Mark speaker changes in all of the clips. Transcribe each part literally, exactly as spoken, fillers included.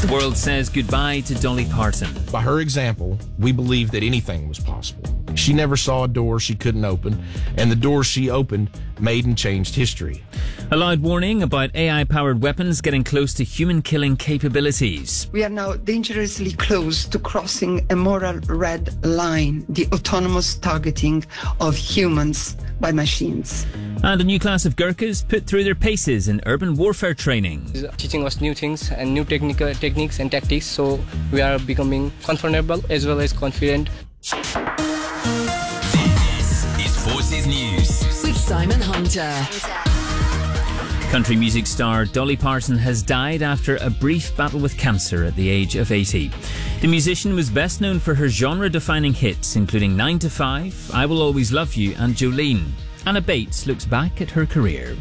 Speaker 1: The world says goodbye to Dolly Parton.
Speaker 2: By her example, we believe that anything was possible. She never saw a door she couldn't open, and the doors she opened made and changed history.
Speaker 1: A loud warning about A I-powered weapons getting close to human-killing capabilities.
Speaker 3: We are now dangerously close to crossing a moral red line, the autonomous targeting of humans by machines.
Speaker 1: And a new class of Gurkhas put through their paces in urban warfare training.
Speaker 4: Teaching us new things and new technical techniques and tactics, so we are becoming comfortable as well as confident.
Speaker 5: This is Forces News
Speaker 6: with Simon Hunter.
Speaker 1: Country music star Dolly Parton has died after a brief battle with cancer at the age of eighty. The musician was best known for her genre-defining hits, including nine to five, I Will Always Love You and Jolene. Anna Bates looks back at her career.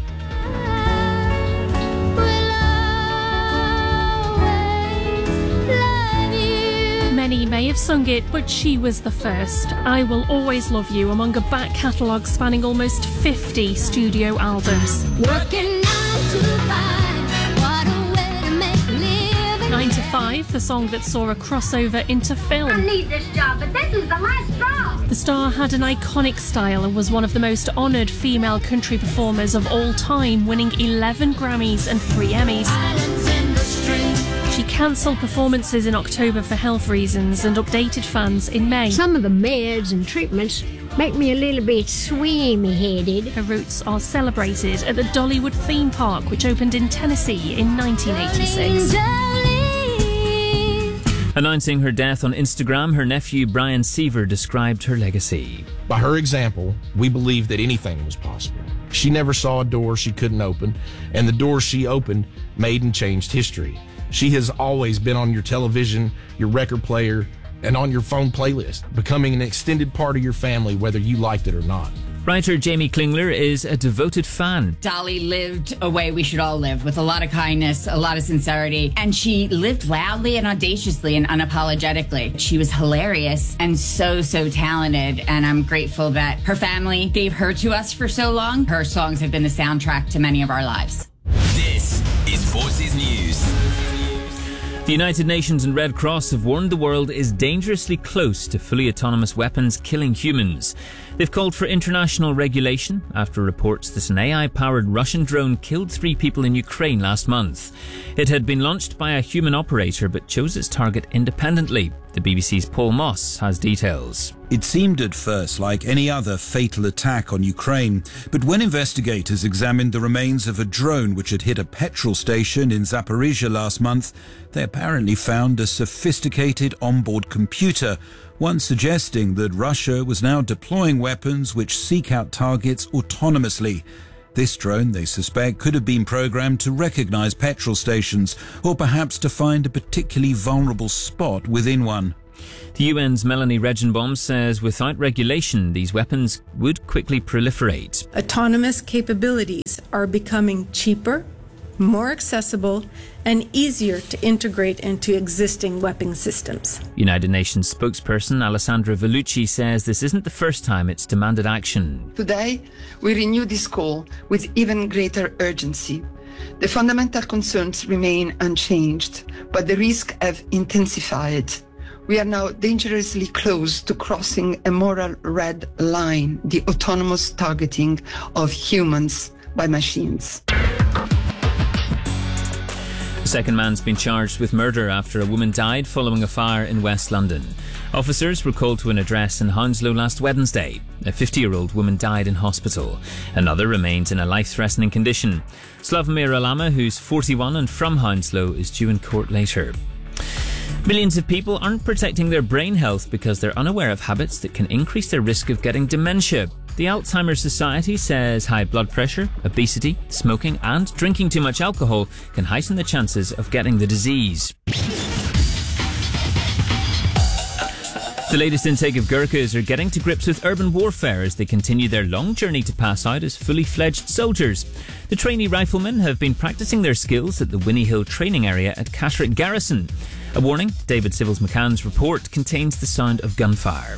Speaker 7: Many may have sung it, but she was the first. I Will Always Love You, among a back catalogue spanning almost fifty studio albums.
Speaker 8: Working nine to five, what a way to make a living.
Speaker 7: nine to five, the song that saw a crossover into film.
Speaker 8: I need this job, but this is the last straw.
Speaker 7: The star had an iconic style and was one of the most honoured female country performers of all time, winning eleven Grammys and three Emmys. She cancelled performances in October for health reasons and updated fans in May.
Speaker 9: Some of the meds and treatments make me a little bit swimmy-headed.
Speaker 7: Her roots are celebrated at the Dollywood theme park, which opened in Tennessee in nineteen eighty-six.
Speaker 1: Announcing her death on Instagram, her nephew Brian Seaver described her legacy.
Speaker 2: By her example, we believe that anything was possible. She never saw a door she couldn't open, and the doors she opened made and changed history. She has always been on your television, your record player, and on your phone playlist, becoming an extended part of your family, whether you liked it or not.
Speaker 1: Writer Jamie Klingler is a devoted fan.
Speaker 10: Dolly lived a way we should all live, with a lot of kindness, a lot of sincerity, and she lived loudly and audaciously and unapologetically. She was hilarious and so, so talented, and I'm grateful that her family gave her to us for so long. Her songs have been the soundtrack to many of our lives.
Speaker 5: This is Forces News.
Speaker 1: The United Nations and Red Cross have warned the world is dangerously close to fully autonomous weapons killing humans. They've called for international regulation after reports that an A I-powered Russian drone killed three people in Ukraine last month. It had been launched by a human operator but chose its target independently. The B B C's Paul Moss has details.
Speaker 11: It seemed at first like any other fatal attack on Ukraine, but when investigators examined the remains of a drone which had hit a petrol station in Zaporizhia last month, they apparently found a sophisticated onboard computer, one suggesting that Russia was now deploying weapons which seek out targets autonomously. This drone, they suspect, could have been programmed to recognize petrol stations or perhaps to find a particularly vulnerable spot within one.
Speaker 1: The U N's Melanie Regenbaum says without regulation, these weapons would quickly proliferate.
Speaker 12: Autonomous capabilities are becoming cheaper, more accessible, and easier to integrate into existing weapon systems.
Speaker 1: United Nations spokesperson Alessandra Vellucci says this isn't the first time it's demanded action.
Speaker 3: Today, we renew this call with even greater urgency. The fundamental concerns remain unchanged, but the risks have intensified. We are now dangerously close to crossing a moral red line, the autonomous targeting of humans by machines.
Speaker 1: A second man's been charged with murder after a woman died following a fire in West London. Officers were called to an address in Hounslow last Wednesday. A fifty-year-old woman died in hospital. Another remains in a life-threatening condition. Slavomir Alama, who's forty-one and from Hounslow, is due in court later. Millions of people aren't protecting their brain health because they're unaware of habits that can increase their risk of getting dementia. The Alzheimer's Society says high blood pressure, obesity, smoking and drinking too much alcohol can heighten the chances of getting the disease. The latest intake of Gurkhas are getting to grips with urban warfare as they continue their long journey to pass out as fully fledged soldiers. The trainee riflemen have been practicing their skills at the Winnie Hill training area at Catterick Garrison. A warning, David Civils McCann's report contains the sound of gunfire.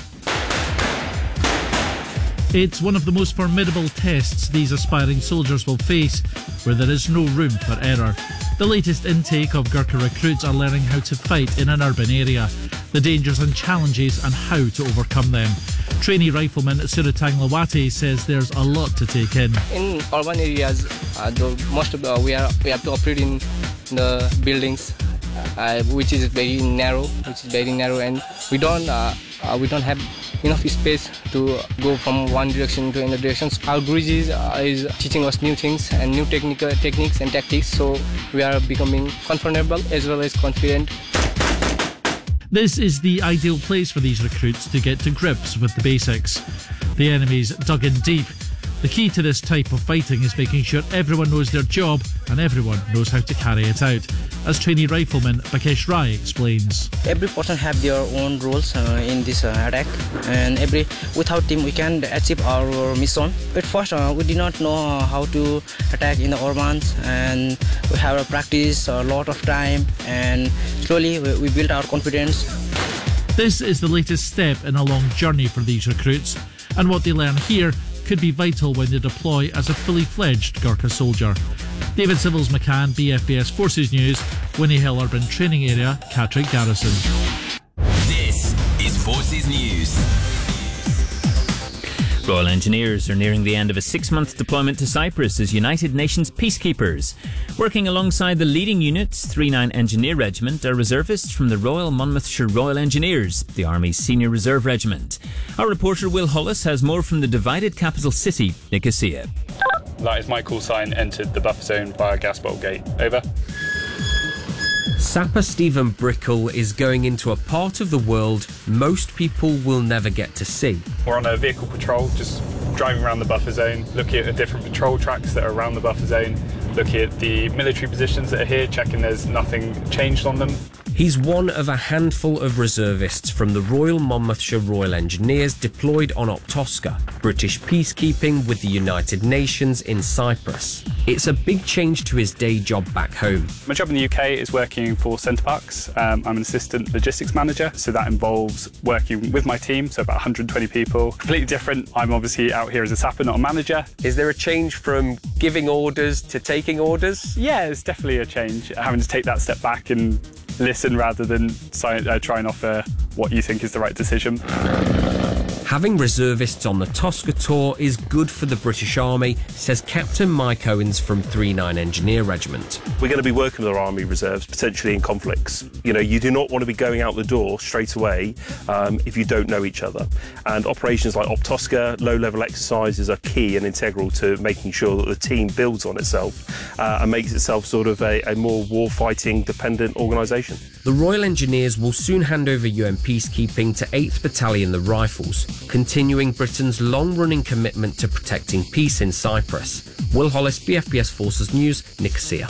Speaker 13: It's one of the most formidable tests these aspiring soldiers will face, where there is no room for error.
Speaker 6: The latest intake of Gurkha recruits are learning how to fight in an urban area, the dangers and challenges and how to overcome them. Trainee rifleman Suratang Lawati says there's a lot to take in.
Speaker 4: In urban areas, uh, the most of the, we are we have to operate in the buildings, uh, which is very narrow, which is very narrow, and we don't uh, uh, we don't have enough space to go from one direction to another direction. Our Guruji is, uh, is teaching us new things and new technical techniques and tactics, so we are becoming comfortable as well as confident.
Speaker 6: This is the ideal place for these recruits to get to grips with the basics. The enemy's dug in deep. The key to this type of fighting is making sure everyone knows their job and everyone knows how to carry it out, as trainee rifleman Bakesh Rai explains.
Speaker 13: Every person have their own roles uh, in this uh, attack, and every without team we can achieve our mission. But first uh, we did not know how to attack in the urbans, and we have a practice a lot of time, and slowly we, we built our confidence.
Speaker 6: This is the latest step in a long journey for these recruits, and what they learn here could be vital when they deploy as a fully fledged Gurkha soldier. David Civils McCann, B F B S Forces News, Winnie Hill Urban Training Area, Catterick Garrison.
Speaker 5: This is Forces News.
Speaker 1: Royal Engineers are nearing the end of a six-month deployment to Cyprus as United Nations peacekeepers. Working alongside the leading unit's thirty-nine Engineer Regiment are reservists from the Royal Monmouthshire Royal Engineers, the Army's senior reserve regiment. Our reporter Will Hollis has more from the divided capital city, Nicosia.
Speaker 14: That is my call sign entered the buffer zone via gas bottle gate. Over.
Speaker 15: Sapper Stephen Brickle is going into a part of the world most people will never get to see.
Speaker 14: We're on a vehicle patrol, just driving around the buffer zone, looking at the different patrol tracks that are around the buffer zone, looking at the military positions that are here, checking there's nothing changed on them.
Speaker 15: He's one of a handful of reservists from the Royal Monmouthshire Royal Engineers deployed on Optosca, British peacekeeping with the United Nations in Cyprus. It's a big change to his day job back home.
Speaker 14: My job in the U K is working for Center Parcs. Um, I'm an assistant logistics manager, so that involves working with my team, so about one hundred twenty people. Completely different. I'm obviously out here as a sapper, not a manager.
Speaker 15: Is there a change from giving orders to taking orders?
Speaker 14: Yeah, it's definitely a change. Having to take that step back and listen rather than uh, try and offer what you think is the right decision.
Speaker 15: Having reservists on the Tosca tour is good for the British Army, says Captain Mike Owens from thirty-nine Engineer Regiment.
Speaker 16: We're going to be working with our Army reserves, potentially in conflicts. You know, you do not want to be going out the door straight away um, if you don't know each other. And operations like Optosca, low-level exercises are key and integral to making sure that the team builds on itself uh, and makes itself sort of a, a more war-fighting dependent organisation.
Speaker 15: The Royal Engineers will soon hand over U N peacekeeping to eighth Battalion the Rifles, continuing Britain's long-running commitment to protecting peace in Cyprus. Will Hollis, B F B S Forces News, Nicosia.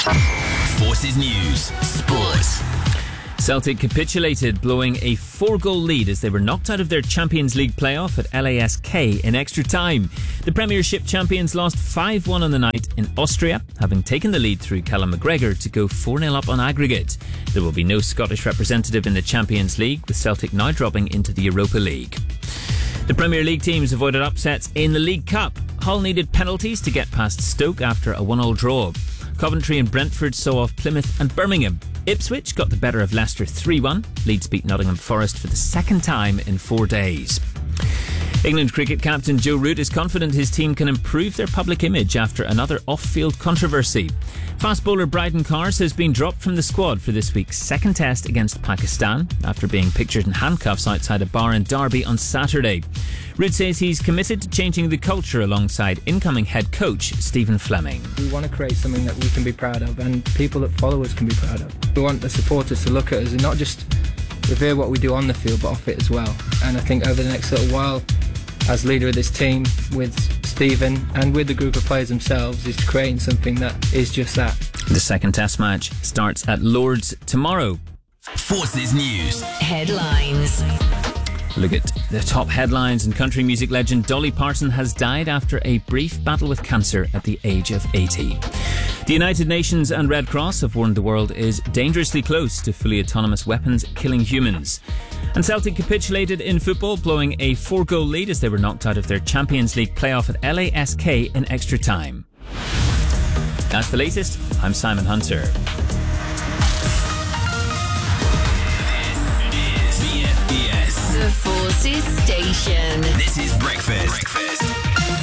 Speaker 5: Forces News, Sports.
Speaker 1: Celtic capitulated, blowing a four-goal lead as they were knocked out of their Champions League playoff at L A S K in extra time. The Premiership champions lost five one on the night in Austria, having taken the lead through Callum McGregor to go four nil up on aggregate. There will be no Scottish representative in the Champions League, with Celtic now dropping into the Europa League. The Premier League teams avoided upsets in the League Cup. Hull needed penalties to get past Stoke after a one all draw. Coventry and Brentford saw off Plymouth and Birmingham. Ipswich got the better of Leicester three one. Leeds beat Nottingham Forest for the second time in four days. England cricket captain Joe Root is confident his team can improve their public image after another off-field controversy. Fast bowler Bryden Cars has been dropped from the squad for this week's second test against Pakistan after being pictured in handcuffs outside a bar in Derby on Saturday. Root says he's committed to changing the culture alongside incoming head coach Stephen Fleming.
Speaker 17: We want to create something that we can be proud of and people that follow us can be proud of. We want the supporters to look at us and not just revere what we do on the field but off it as well. And I think over the next little while, as leader of this team with Stephen and with the group of players themselves, is creating something that is just that.
Speaker 1: The second test match starts at Lord's tomorrow.
Speaker 5: Forces News
Speaker 18: Headlines.
Speaker 1: Look at the top headlines. And country music legend Dolly Parton has died after a brief battle with cancer at the age of eighty. The United Nations and Red Cross have warned the world is dangerously close to fully autonomous weapons killing humans. And Celtic capitulated in football, blowing a four-goal lead as they were knocked out of their Champions League playoff at L A S K in extra time. That's the latest. I'm Simon Hunter.
Speaker 5: This is B F B S.
Speaker 18: The Forces Station.
Speaker 5: This is Breakfast. Breakfast.